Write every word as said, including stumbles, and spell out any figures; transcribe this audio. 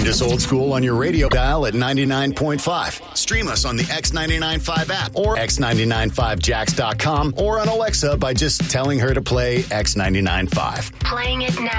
Find us old school on your radio dial at ninety-nine point five. Stream us on the X ninety-nine point five app or x nine nine five jacks dot com or on Alexa by just telling her to play X ninety-nine point five. Playing it now.